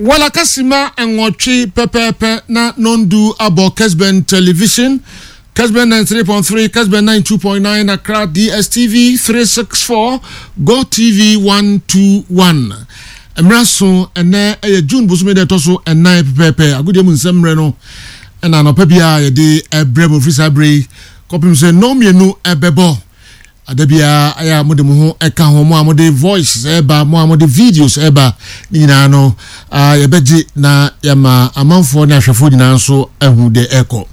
Wala kasima engochi pepepe na nondu abo Kesben Television, Kesben 93.3, Kesben 92.9, Accra DSTV 364, Go TV 121. Emraso ene June busume de toso ena pepepe agudie mu nsemre no ena no pebia ye de ebrem ofrisabre kopim se no mienu ebebo adabia aya mode mu ho eka ho mo amode voice eba mo amode videos eba nyina no ye beji na yama amanfo na ahwefo nyina so ehu de eko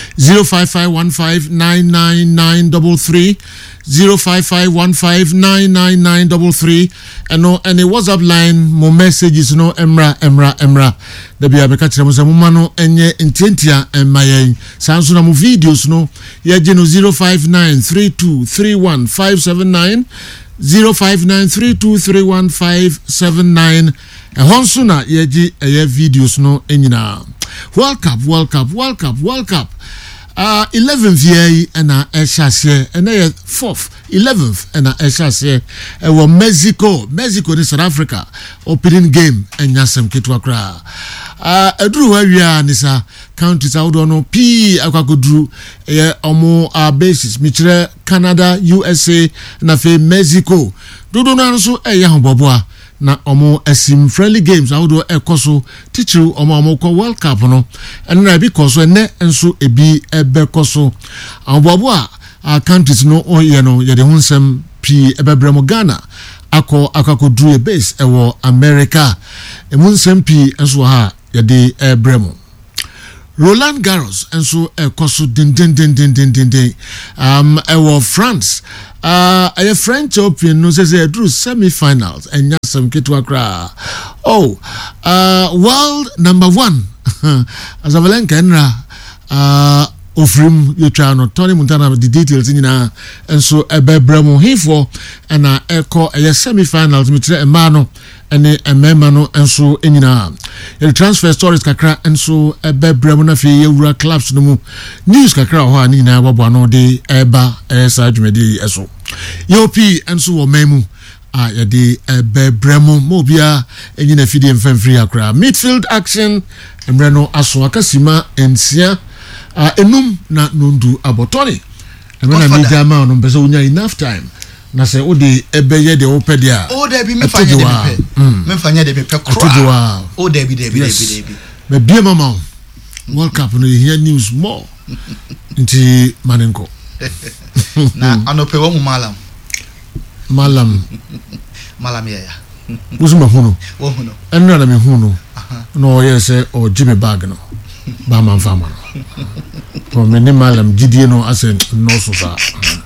0551599933 0551599933 eno any WhatsApp line mo messages no emra da bia be ka kire mo se mo ma no enye ntientia emmayen sanso na mo videos no ye je no 0593231579 0593231579 ehonso na ye je videos no enyina World Cup 11th year na eshase na 4th 11th na eshase wo Mexico ni South Africa opening game enyasem ketwa kra eduru hawia ni sa countries awdo no p akwakoduru omo basis michire Canada USA na fe Mexico dodo na so hoboboa na omo esim friendly games awdo ekoso teacher omo ko World Cup no enna bi koso ne enso ebi ebekoso abobo a countries no oye no ye de hunsem pi ebebremo Ghana akakodru e base ewo America emunsem pi enso ha ye de ebremo Roland Garros enso ekoso din ewo France a French Open no say drew semi-finals and nyasem ketwa kra world number 1 Azabalenka enra ofrim yochano Tony Montana the details nyina enso ebebremo hifo na eko semi-finals mitre emano ene emema no enso enyina the transfer stories kakra enso ebebremo na fe yewura clubs no mu news kakra ho ani na babo no de eba esa dwumedi eso yopi enso wo memu ya de ebebremo mobia enyina fidi mfamfiri akra midfield action emreno aso akasima ensia enum na nondu abotoni emena media ma no pese unya enough time na se odi ebeye de opedia de bi me fanya de pe kra de bi me bia mama World Cup no hear news more nti manenko na anope wo malam ya usuma huno wo huno enra na me huno no yese o Jimmy bag no ba man fama no me ne malam gidie no ase no so sa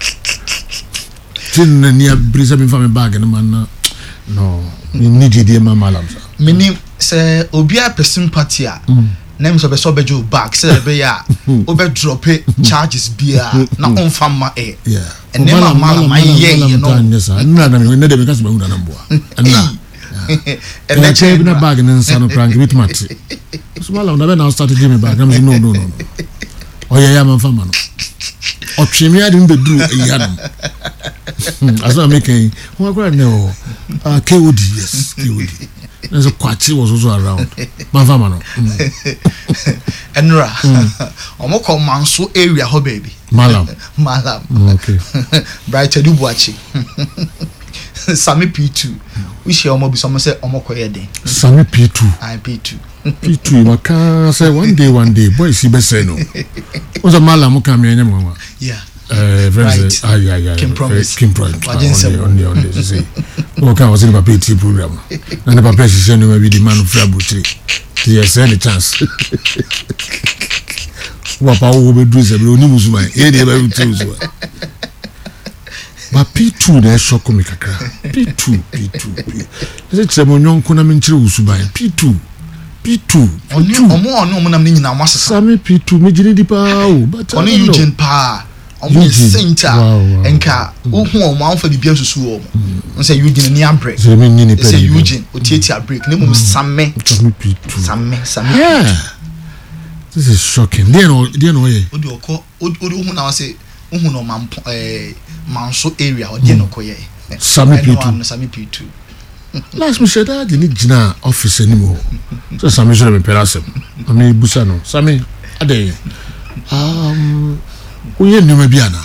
tin na nia brisa me fama bag no man no ni gidie ma malam sa mini se obia person party a na me so be so bejo bag se be ya obe drop charges bia na on fama yeah and then malam ye you know na me de be ka so be hu na mboa na and the chair na bag in san prank with mate so malam na be now start give me bag I'm no yeah man fama no o twemi ade mbe duru eyanum aso making who go no KOD yes KOD there's a kwachi was also around man fama no enra omoko manso area ho baby malam okay bright edubuachi Sami P2 we share omo bi so say omo koye den Sami P2 P2 maka say one day boy si be say no ozo mala mo kam yenye mo yeah friends yeah Kim Promise on this say o ka was in the P2 program na the papa she no be the man of Frabutri yes any chance wa pa wo be do say be oni musuman e dey be do so ba P2 na shock me kakra P2 ese tremonyon ko na menchire usuban P2 omo na nyina mo asesa Sami P2 me gine di pa o but oni Eugene pa omo center enka ohu omo anfa bibia susu omo on say Eugene ni break so me nyini pe say Eugene otiatia break na mum Sami P2 Sami this is shocking they no ye odi ohu na say ohu no manso area odi no koye Sami P2 last me said that the Nijina office anymore. So Sammy should have been perasem. I mean Busano. Sammy ade we knew maybe ana.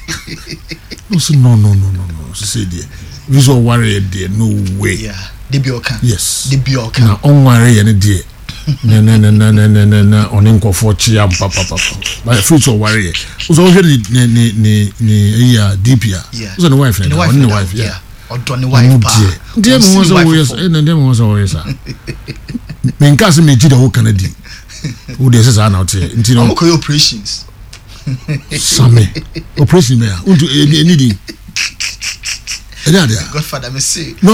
No. She said there. Visual warrior there, no way. Yeah. The Bioka. Yes. The Bioka. Now on warrior any day. No on inko for chia papa. But future warrior. Was already ni DPR. Yeah. Was the wife and the wife, yeah. Or Donny wife pa. Dear was always and then was always. Men cast me to the whole Canadian. Who this is out here. Into operations. Sammy. Operation there. Anything. Godfather me say. No,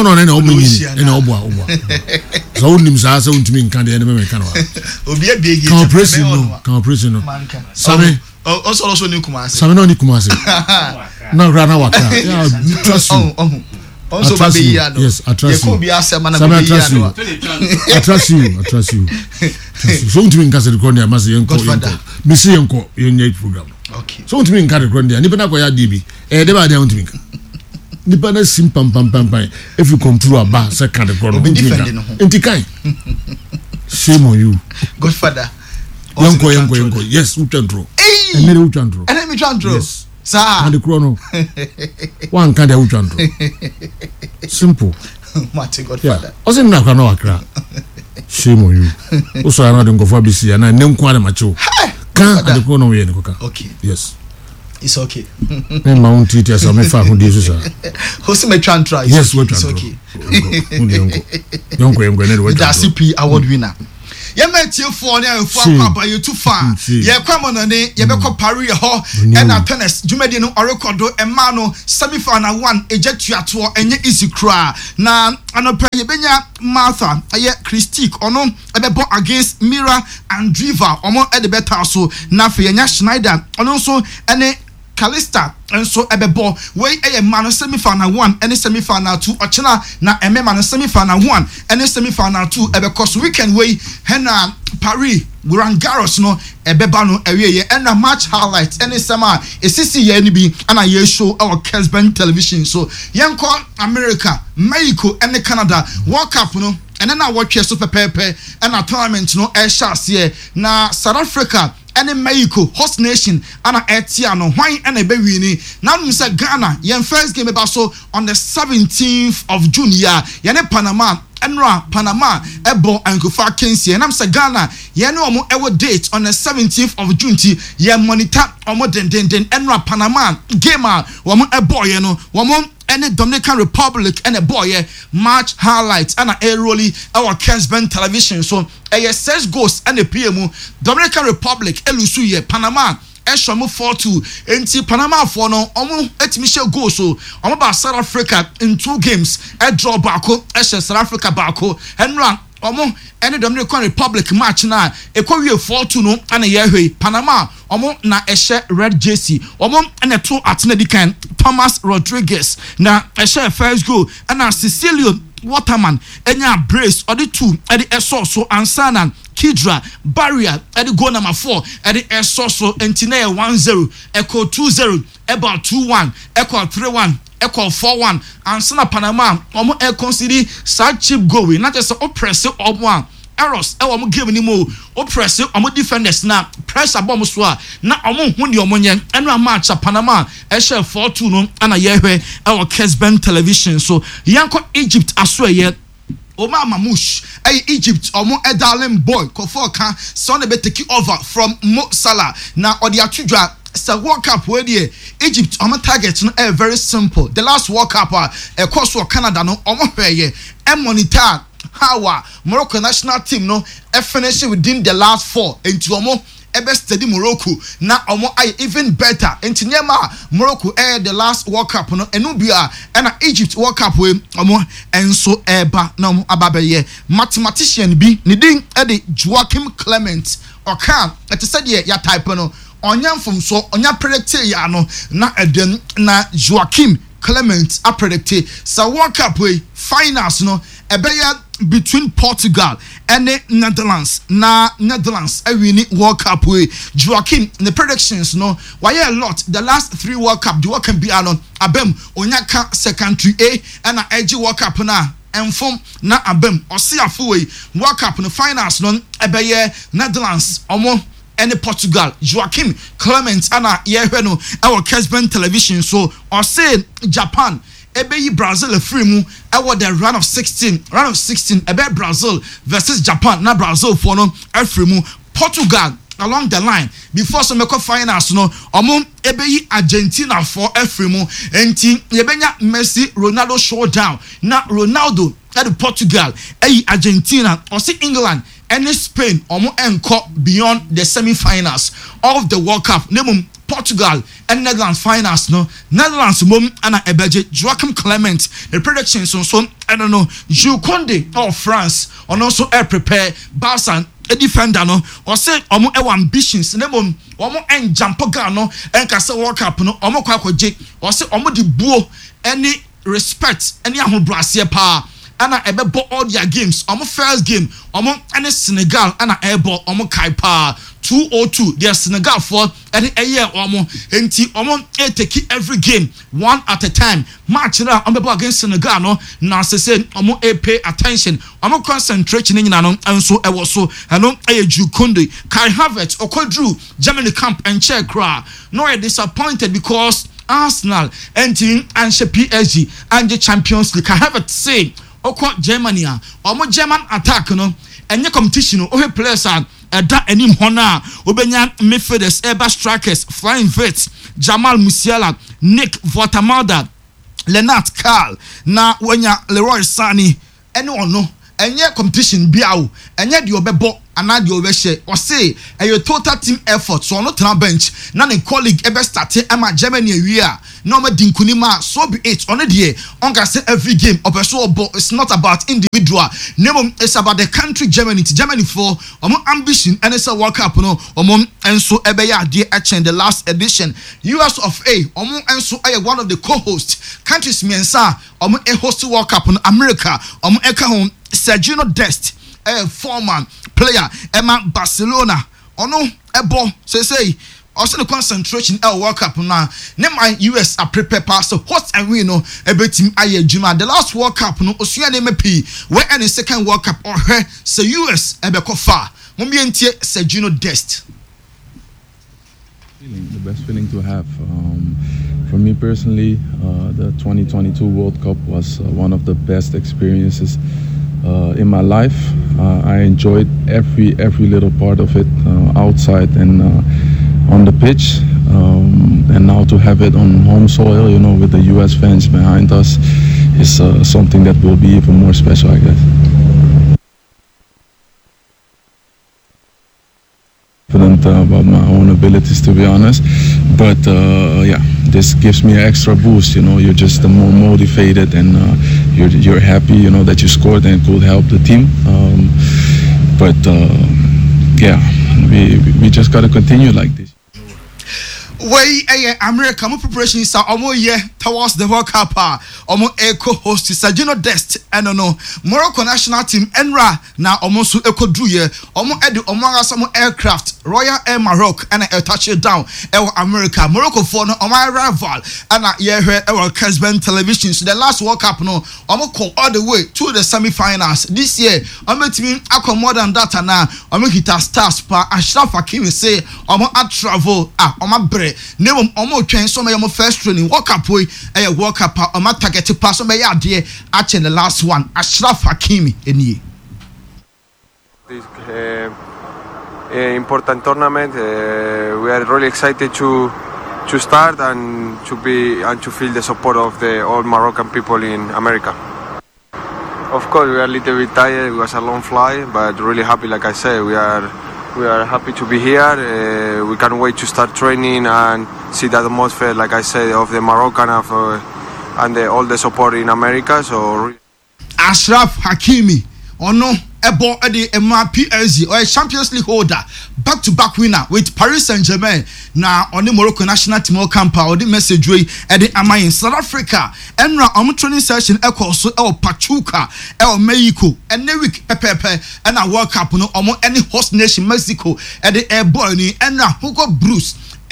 so only Msa won't mean can the enemy can. Obi e big. Can operation no. Sammy. Also ni Kumasi. Sammy no ni Kumasi. No rana waka. Yeah, trust you. Also baby ya no. Yes, I trust you. Ye ko bi asema na Sammy, baby ya no. I trust you. So won't mean can the corner must yenko. Me see yenko yenye program. Okay. So won't mean can the corner. Ni bana ko ya DB. They ba dey won't mean. Ni bana sim pam if you control a bar second the corner. Entikai. Shame on you. Godfather. Yanko. Yes, utandro. Hey. And utandro. And let me utandro. Yes. Sir. And the chrono. One kind of utandro. Simple. Mate Godfather. Also na kana wakra. Shame on you. Also I don't go for BC and I nem kwa macho. Can and the chrono we nkoka. Okay. Yes. It's okay. Me mount teachers am fa hu dis sir. Hosi me trantra. Yes, we it's trantra. Okay. Yonko ne we. The CP award winner. Ye metie for ne afo akwa you too far. Ye kwamo no ne ye be ko Paris ho and na tennis jumedi no recordo ema no semi final 1 ejetuato enye easy cra na anopa ye benya Martha ye Christique ono ebebo against Mira and Driva omo e de beta so na fe nya Schneider ono so ene Calista and so ebebo we a man semi final 1 and semi final 2 ochina na emema no semi final 1 and semi final 2 ebekos weekend we hena Paris Roland Garros no ebeba no ewie and a match highlight any sema esisi ye ni bi ana ye show our Kesben television so yanko America Mexico and Canada World Cup no and then I watch super pepe and a tournament no e share na South Africa and Mexico host nation and Etiano why and a baby now Mr. Ghana yen first game about so on the 17th of June yene Panama Enra Panama Ebo and Kufa Kensi and I'm say Ghana yen no more ever date on the 17th of June yen monitor omo den Enra Panama gamer woman a boy you know woman any Dominican Republic and a boy match highlights and a rolly our Kesben television so a 6 goals and a PMU Dominican Republic elusu Panama Eshomo 4-2 enti Panama for no omo etimisha goal so omo ba South Africa in 2 games a draw bako South Africa bako Henry omo any Dominican Republic match na ekwawie 4-2 no ana yehwe Panama omo na ehye red jersey omo na to atena dikan Thomas Rodriguez na ehye first goal ana Cecilio Waterman enya brace or the 2 at the so ansana Kidra barrier at the goal number 4 at the so entine 1-0 echo 2-0 about 2-1 echo 3-1 equal 4-1 and Sana Panama omo e consider such cheap goal we not just oppress omo errors e omo game ni mo oppress omo defenders na pressure bomb so na omo hu ne omo yen eno match Panama e share 4-2 no ana yehwe e Kesben television so yanko Egypt aso ye Omar Mamouche Egypt omo darling boy Kofoka son be take over from Mo Salah na odi atudwa sa World Cup where the Egypt omo target no very simple the last World Cup course for Canada no omo hweye e monitor how Morocco national team no finish within the last 4 into omo ebe study Morocco na omo even better enti nyema Morocco the last World Cup no enu bia na Egypt World Cup we omo enso eba na omo ababeye mathematician bi ne din de Joachim Clement oka ete said ya type no onya mfomso onya predict ya no na eden na Joachim Clement a predict sa World Cup we finals no ebeya between Portugal and Netherlands na Netherlands win World Cup we Joachim the predictions no why a lot the last 3 World Cup the World Cup be alone abem onyaka secondary A and edge World Cup na enfom na abem ɔse afowei World Cup no finals no ebeye Netherlands omo any Portugal Joachim Clement ana yehwe no e Kesben television so ɔse Japan ebeyi Brazil free mu e the round of 16 ebe Brazil versus Japan na Brazil for no free mu Portugal along the line before some make finals no omo ebeyi Argentina for free mu enti yebenya Messi Ronaldo showdown na Ronaldo at Portugal Argentina or see England and Spain omo enko beyond the semi-finals of the World Cup name Portugal and Netherlands finals no Netherlands mom ana ebeje Joachim Clement the predictions so I don't know Jules Koundé of France on also prepare Barca a defender no or say omo ambitions name omo en jampoga no en kase World Cup no omo kwakoje or say omo di buo any respect any ahobrase pa ana ebebo all their games omo first game omo any Senegal ana ebo omo kai pa 202 their Senegal for any year omo enti omo take every game one at a time match na omo against Senegal no na say omo pay attention omo concentration nyina no enso ewo so eno Jules Koundé Kai Havertz okodru Germany camp and check cra no are disappointed because Arsenal enti anche PSG anje Champions League Kai Havertz say oko Germany omo German attack no enye competition no ohe players and eda enim hona obenya midfielders eba strikers flying vets Jamal Musiala Nick Votamalda Lennart Karl na wenya Leroy Sani ene ono enye competition biawo enye de obebo ana de obehye o say a total team effort so no tran bench na ne colleague ebe start ama Germany awia no ma dinkunima so be it on the on can say every game opeso obo it's not about individual name it's about the country Germany for ambition and it's a World Cup no enso ebe ya de the last edition US of A enso one of the co-hosts countries mensa host World Cup no America eka home Sergio Dest a former player Emma Barcelona ono ebo say also the concentration World Cup now my US are prepared pass so host and we know a team Juma the last World Cup no Osuya MP where any second World Cup or her so US ebeko far Mumbientie Sergio Dest. The best feeling to have. For me personally, the 2022 World Cup was one of the best experiences in my life. I enjoyed every little part of it, outside and on the pitch, and now to have it on home soil, you know, with the US fans behind us, is something that will be even more special, I guess. About my own abilities, to be honest, but yeah, this gives me an extra boost. You know, you're just more motivated, and you're happy, you know, that you scored and could help the team. But yeah, we just gotta continue like this. Way America mo preparation is omo year towards the World Cup omo co-host Sergio Dest and no Morocco national team enra na omo so ekodru ye omo edi omo asamo aircraft Royal Air Maroc and a touch down America Morocco for no omo rival and ye hwe Kesben television so the last World Cup no omo come all the way to the semi-finals this year omo team akọ more than that na omo hita stars pa Ashraf Hakimi say omo at travel omo bre name omo twen so me first training World Cup we World Cup omo target pass so me ya de at the last one Ashraf Hakimi eni this important tournament we are really excited to start and to be and to feel the support of the all Moroccan people in America. Of course we are a little bit tired, it was a long flight, but really happy. Like I said, we are happy to be here. We can't wait to start training and see the atmosphere, like I said, of the Moroccan and all the support in America. So Ashraf Hakimi, no ebo edi PSG or a Champions League holder, back-to-back winner with Paris Saint-Germain. Now on the Morocco national team camp or the message way at the Amai in South Africa. And now on training session so Pachuca, Mexico, and Newick Pepe and a World Cup no any host nation Mexico at the airborne and now Hugo Bruce.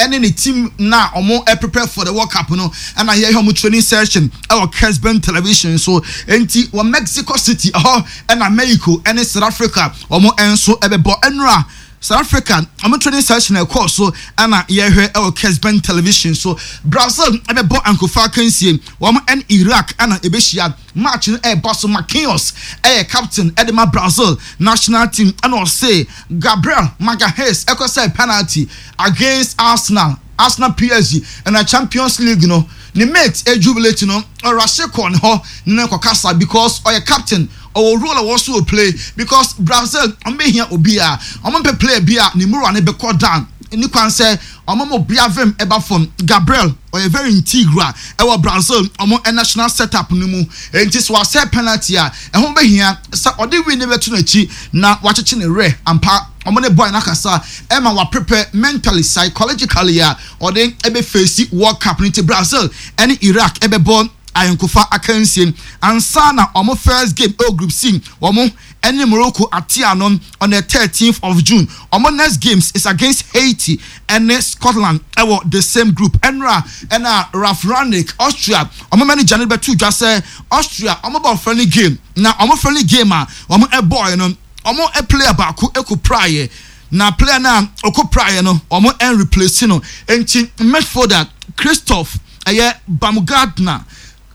any team na omo prepare for the World Cup no and I hear him training session our Kesben television so enti wa Mexico City and Mexico and South Africa omo enso ebebo enra South Africa, I'm training session of course, so Anna Yehe our Kesben television. So Brazil, I bought Uncle Falkensi, Woman and Iraq, Anna Ebeshia, marching a boss of Makios, a captain, Edema Brazil, national team, and I'll say Gabriel Magalhaes, echo say penalty against Arsenal PSG, and a Champions League, the mates a jubilate, or a second ho, Nekokasa, because or a captain. Or role also play because Brazil I'm here obia I'm play bia ni muro ne be call down ni kwan say omo bia vem eba from Gabriel or a very integral our Brazil omo national setup no mu enti so wa say penalty a ho be here say odi win ne betu na chi na wa cheche ne re ampa omo ne boy na kasa e ma wa prepare mentally psychologically a odi e be face World Cup ni Brazil and Iraq e be born Ayankofa Akansi and Sana omo first game group C omo any Morocco at Tianon on the 13th of June. Omo next games is against Haiti and Scotland the same group. Enra and Ralph Rangnick Austria omo many January 2 just say Austria omo about friendly game. Now omo friendly game omo a boy no omo a player back who prior na player na oko prior no omo en replace no enti midfielder Christoph Baumgartner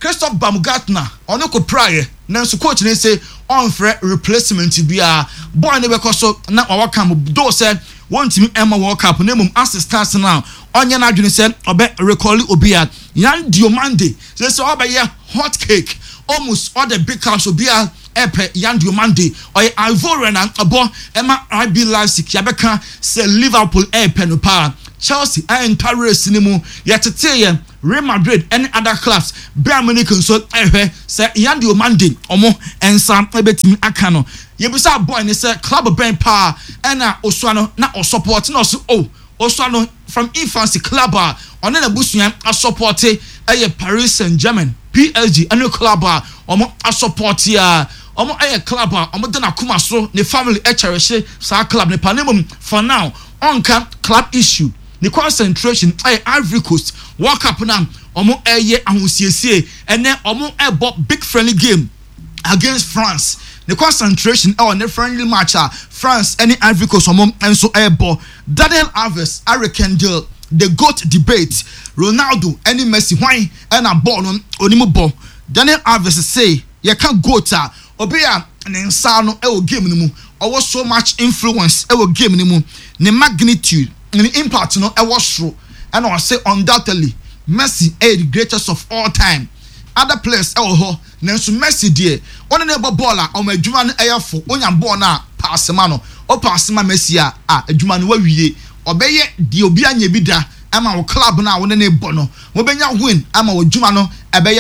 ono ko prior na so coach ne say on free replacement bia boy ne be so na wa kam do say want me Emma World Cup na mum assistance now onye na adwene say obe recall obia yan Diomande say obe hot cake almost all the big clubs obia epe yan Diomande or Ivorian and abo Emma RB Leipzig yabeka say Liverpool epe no pa Chelsea and Paris nimu yetete Real Madrid and other clubs Bayern Munich so say yan Diomande omo ensan ebetimi akano yebisa boy ne say club ben power and oswano na o support na so oswano from infancy club on na busuan a support Paris Saint-Germain PSG and club omo a support ya omo club omo de na kuma so ne family cherish sa club ne panemum for now on club issue the concentration Ivory Coast World Cup na omo ahusiesie ene omo big friendly game against France. The concentration on the friendly match France any Ivory Coast omo enso Daniel Alves Arekendel the GOAT debate Ronaldo any Messi why and a ball on onimu ball Daniel Alves say you can't go ta obia ne nsa no game nimu or so much influence game nimu ne magnitude the impact no was true and I say undoubtedly Messi the greatest of all time. Other players Nensu Messi dear on an able baller on my Juman airful on your born pass mano or pass my Messi a Juman we obey the Obianya bida I'm our club now on any bono Wobenya win I'm our Jumano abaya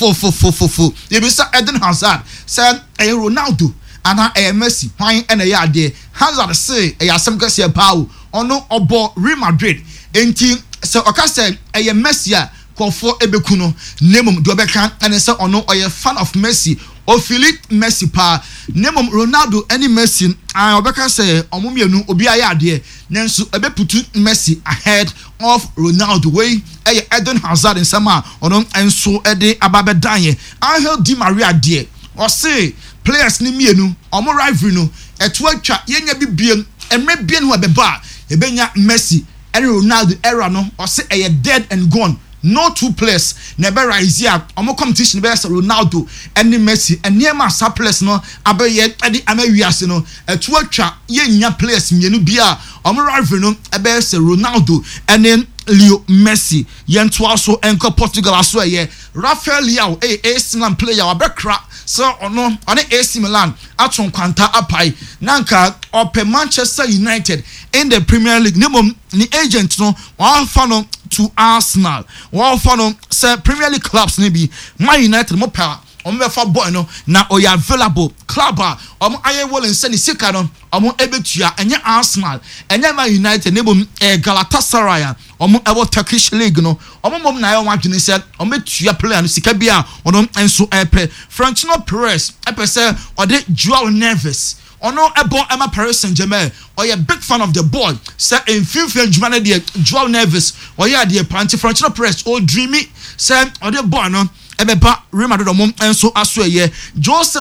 for you be Eden Hazard said a Ronaldo and a Messi why and a yard there Hazard say a some kasi power ono obo Real Madrid enti so okase eye Messi kofo ebekuno nemum do beka and say ono oye fan of Messi or Philip Messi pa nemum Ronaldo any Messi obeka say omumienu obi ayade nenso ebeputu Messi ahead of Ronaldo way Eden Hazard in sama ono enso ede ababedan Angel Di Maria de or say players ni mienu omo rivalry no eto atwa yenya bibiem emre bien ho abeba ebenya Messi and Ronaldo era no or say a dead and gone. No two players never rise here. Omo competition be Ronaldo and Messi and near my surplus no abeye edi amawiase no eto atwa yenya players mienu bia omo rival no ebe Ronaldo and then Leo Messi yento aso enko Portugal aso Rafael Leao AC Milan player abekra so ono AC Milan aton kwanta apai nanka ope Manchester United in the Premier League ni agent no one fan to Arsenal one fan say Premier League clubs ni bi Man United mo power omo fa boy no na oya available club omo aye wollen say ni sika no omo ebetua enye Arsenal enye Man United Galatasaray omo ebo Turkish league no omo mom na ayo wadwene say omo tua player no sika bia ono enso Florentino Perez say ode Joao Neves ono ebo Emma Paris Saint-Germain or a big fan of the boy say in FIFA Jumane de Joao Neves or ya de Panti Franchino Press or dreamy say or the boy no ebeba Real Madrid mom enso aso ye Jose